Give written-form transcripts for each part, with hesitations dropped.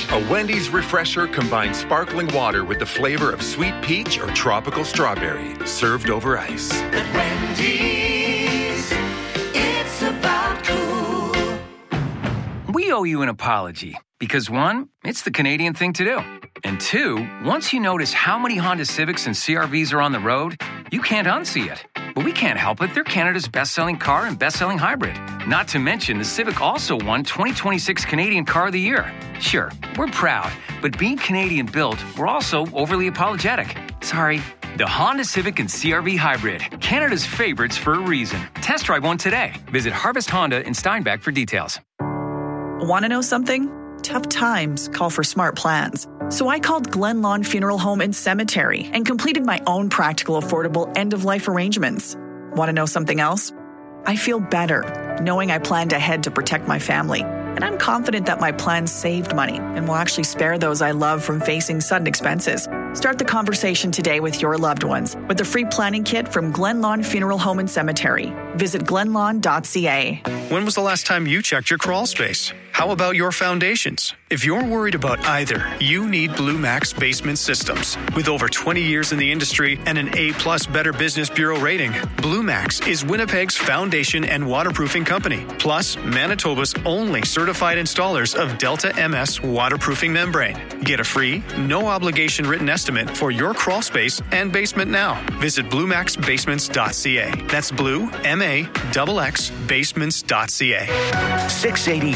Peach. A Wendy's refresher combines sparkling water with the flavor of sweet peach or tropical strawberry, served over ice. At Wendy's, it's about cool. We owe you an apology because, one, it's the Canadian thing to do. And two, once you notice how many Honda Civics and CR-Vs are on the road, you can't unsee it. But we can't help it. They're Canada's best-selling car and best-selling hybrid. Not to mention, the Civic also won 2026 Canadian Car of the Year. Sure, we're proud, but being Canadian-built, we're also overly apologetic. Sorry. The Honda Civic and CR-V Hybrid, Canada's favorites for a reason. Test drive one today. Visit Harvest Honda in Steinbach for details. Want to know something? Tough times call for smart plans. So I called Glen Lawn Funeral Home and Cemetery and completed my own practical, affordable end-of-life arrangements. Want to know something else? I feel better knowing I planned ahead to protect my family. And I'm confident that my plan saved money and will actually spare those I love from facing sudden expenses. Start the conversation today with your loved ones with a free planning kit from Glen Lawn Funeral Home and Cemetery. Visit glenlawn.ca. When was the last time you checked your crawl space? How about your foundations? If you're worried about either, you need Blue Max Basement Systems. With over 20 years in the industry and an A+ Better Business Bureau rating, Blue Max is Winnipeg's foundation and waterproofing company, plus Manitoba's only certified installers of Delta MS waterproofing membrane. Get a free, no-obligation written estimate for your crawl space and basement now. Visit bluemaxbasements.ca. That's Blue, M-A-X-X, basements.ca. 680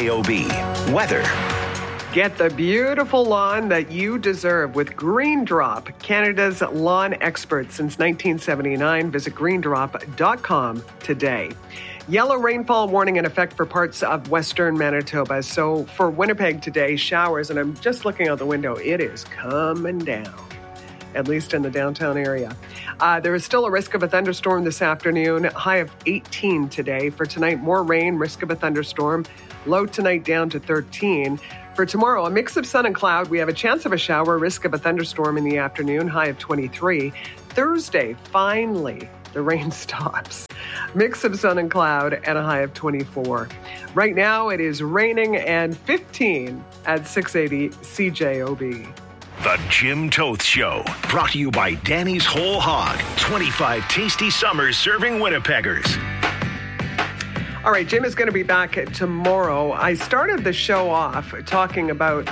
CJOB. Weather. Get the beautiful lawn that you deserve with Green Drop, Canada's lawn expert since 1979. Visit greendrop.com today. Yellow rainfall warning in effect for parts of western Manitoba. So for Winnipeg today, showers, and I'm just looking out the window, it is coming down, at least in the downtown area. There is still a risk of a thunderstorm this afternoon, high of 18 today. For tonight, more rain, risk of a thunderstorm, low tonight down to 13. For tomorrow, a mix of sun and cloud. We have a chance of a shower, risk of a thunderstorm in the afternoon, high of 23. Thursday, finally, the rain stops. Mix of sun and cloud and a high of 24. Right now, it is raining and 15 at 680 CJOB. The Jim Toth Show, brought to you by Danny's Whole Hog. 25 tasty summers serving Winnipeggers. All right, Jim is going to be back tomorrow. I started the show off talking about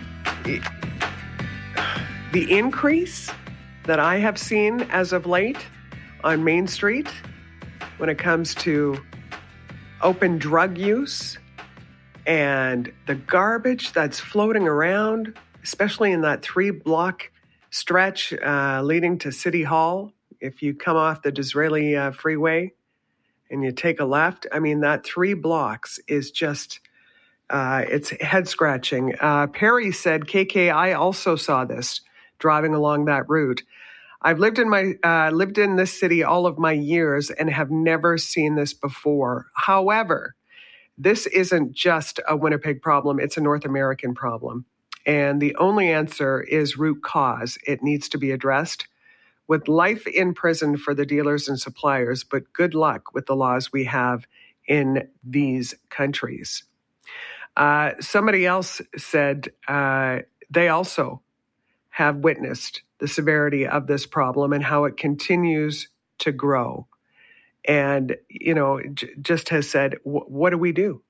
the increase that I have seen as of late on Main Street when it comes to open drug use and the garbage that's floating around, especially in that 3-block stretch leading to City Hall. If you come off the Disraeli freeway and you take a left, I mean, that 3 blocks is just, it's head-scratching. Perry said, KK, I also saw this driving along that route. I've lived in this city all of my years and have never seen this before. However, this isn't just a Winnipeg problem, it's a North American problem. And the only answer is root cause. It needs to be addressed with life in prison for the dealers and suppliers, but good luck with the laws we have in these countries. Somebody else said they also have witnessed the severity of this problem and how it continues to grow. And, you know, just has said, what do we do?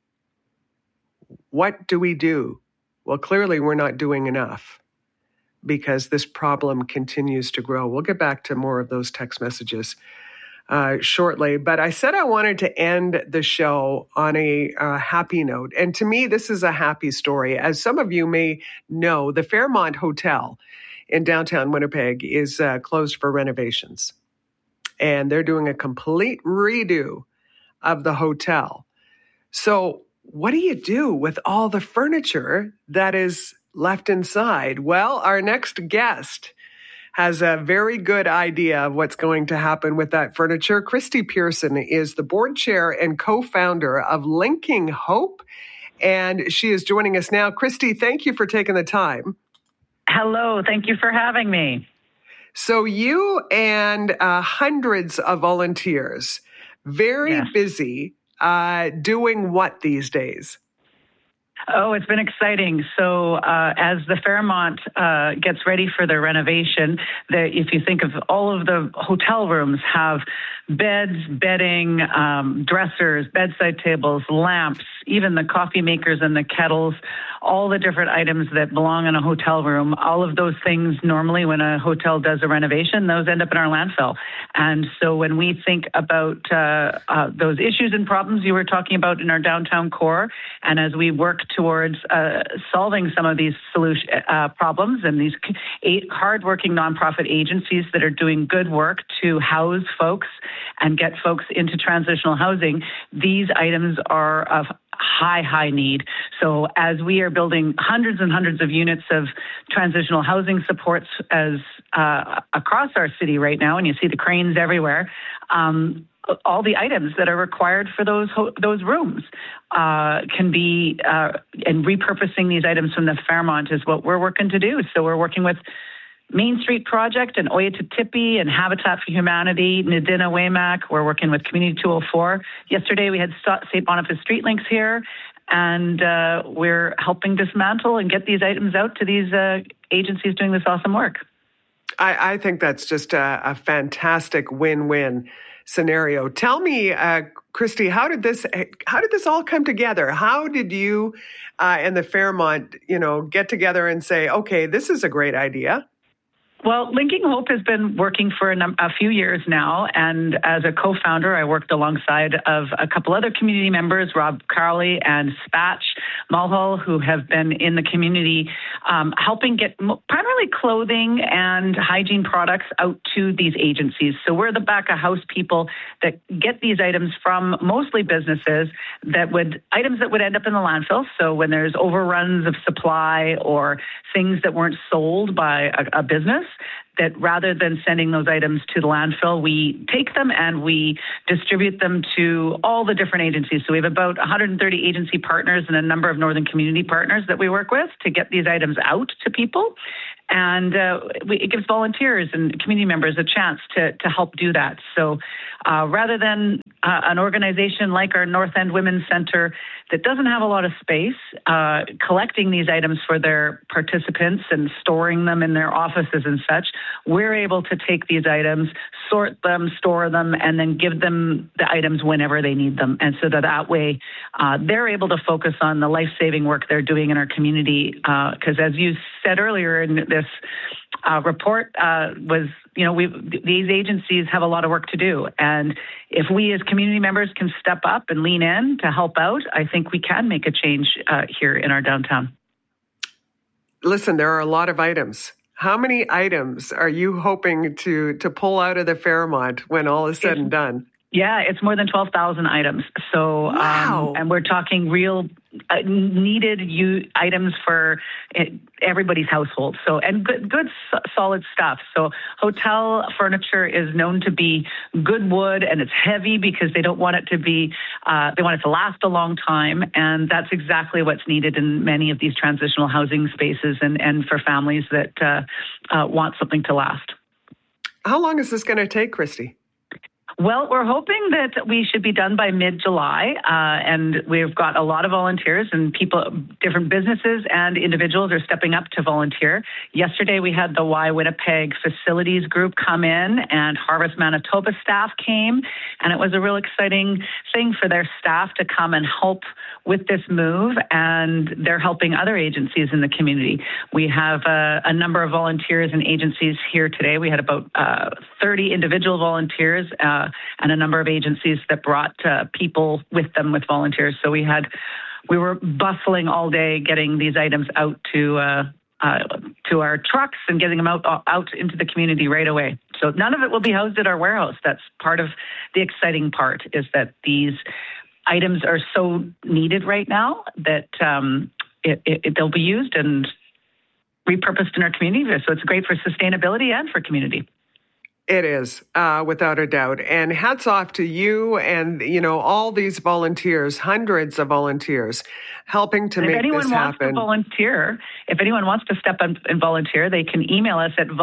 What do we do? Well, clearly we're not doing enough because this problem continues to grow. We'll get back to more of those text messages shortly. But I said I wanted to end the show on a happy note. And to me, this is a happy story. As some of you may know, the Fairmont Hotel in downtown Winnipeg is closed for renovations. And they're doing a complete redo of the hotel. So what do you do with all the furniture that is left inside? Well, our next guest has a very good idea of what's going to happen with that furniture. Christy Pearson is the board chair and co-founder of Linking Hope, and she is joining us now. Christy, thank you for taking the time. Hello, thank you for having me. So you and hundreds of volunteers, very busy, doing what these days? Oh, it's been exciting. So as the Fairmont gets ready for their renovation, if you think of all of the hotel rooms have beds, bedding, dressers, bedside tables, lamps, even the coffee makers and the kettles, all the different items that belong in a hotel room, all of those things normally when a hotel does a renovation, those end up in our landfill. And so when we think about those issues and problems you were talking about in our downtown core, and as we work towards solving some of these problems and these hardworking nonprofit agencies that are doing good work to house folks and get folks into transitional housing, these items are of high need. So as we are building hundreds and hundreds of units of transitional housing supports as across our city right now, and you see the cranes everywhere, all the items that are required for those rooms can be, and repurposing these items from the Fairmont is what we're working to do. So we're working with Main Street Project and Oyatatipi and Habitat for Humanity, Nadina Waymak. We're working with Community 204. Yesterday we had St. Boniface Street Links here, and we're helping dismantle and get these items out to these agencies doing this awesome work. I think that's just a fantastic win-win scenario. Tell me, Christy, how did this all come together? How did you and the Fairmont, get together and say, okay, this is a great idea? Well, Linking Hope has been working for a few years now, and as a co-founder, I worked alongside of a couple other community members, Rob Carley and Spatch Mulhall, who have been in the community helping get primarily clothing and hygiene products out to these agencies. So we're the back-of-house people that get these items from mostly businesses items that would end up in the landfill. So when there's overruns of supply or things that weren't sold by a business, that rather than sending those items to the landfill, we take them and we distribute them to all the different agencies. So we have about 130 agency partners and a number of Northern community partners that we work with to get these items out to people. And it gives volunteers and community members a chance to help do that. So rather than an organization like our North End Women's Center that doesn't have a lot of space, collecting these items for their participants and storing them in their offices and such, we're able to take these items, sort them, store them, and then give them the items whenever they need them. And so that way they're able to focus on the life-saving work they're doing in our community. Because as you said earlier in this report these agencies have a lot of work to do. And if we as community members can step up and lean in to help out, I think we can make a change here in our downtown. Listen, there are a lot of items. How many items are you hoping to pull out of the Fairmont when all is said and done? Yeah, it's more than 12,000 items. So, wow. And we're talking real needed items for everybody's household. So, and good solid stuff. So hotel furniture is known to be good wood, and it's heavy because they don't want it to be, they want it to last a long time. And that's exactly what's needed in many of these transitional housing spaces and for families that want something to last. How long is this going to take, Christy? Well, we're hoping that we should be done by mid-July, and we've got a lot of volunteers and people, different businesses and individuals are stepping up to volunteer. Yesterday, we had the Y Winnipeg Facilities Group come in, and Harvest Manitoba staff came, and it was a real exciting thing for their staff to come and help with this move, and they're helping other agencies in the community. We have a number of volunteers and agencies here today. We had about 30 individual volunteers and a number of agencies that brought people with them with volunteers. So we were bustling all day getting these items out to our trucks and getting them out into the community right away. So none of it will be housed at our warehouse. That's part of the exciting part, is that these items are so needed right now that they'll be used and repurposed in our community. So it's great for sustainability and for community. It is, without a doubt. And hats off to you and, all these volunteers, hundreds of volunteers, helping to make this happen. If anyone wants to step up and volunteer, they can email us at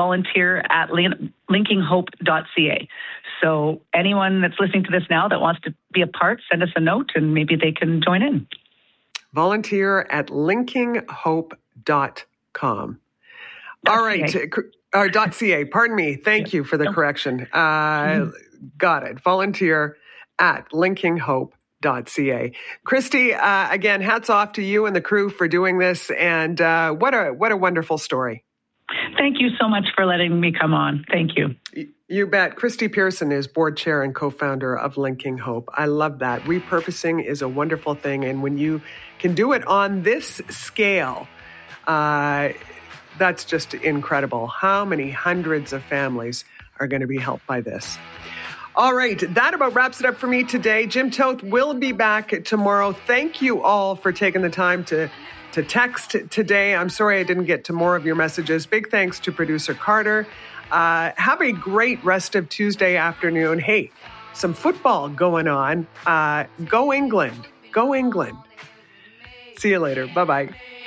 volunteer@linkinghope.ca. So anyone that's listening to this now that wants to be a part, send us a note and maybe they can join in. Volunteer at linkinghope.com. All right. .ca. Pardon me. Thank you for the correction. Got it. Volunteer at linkinghope.ca. Christy, again, hats off to you and the crew for doing this. And what a wonderful story. Thank you so much for letting me come on. Thank you. You bet. Christy Pearson is board chair and co-founder of Linking Hope. I love that. Repurposing is a wonderful thing. And when you can do it on this scale, that's just incredible. How many hundreds of families are going to be helped by this? All right, that about wraps it up for me today. Jim Toth will be back tomorrow. Thank you all for taking the time to text today. I'm sorry I didn't get to more of your messages. Big thanks to producer Carter. Have a great rest of Tuesday afternoon. Hey, some football going on. Go England. Go England. See you later. Bye-bye.